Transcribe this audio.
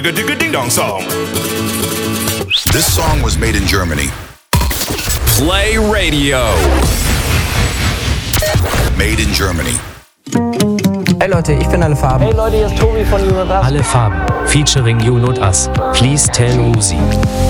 Ding dong song. This song was made in Germany. Play Radio. Made in Germany. Hey Leute, ich bin Alle Farben. Hey Leute, hier ist Tobi von You Not Us. Alle Farben, featuring You Not Us. Please tell Uzi.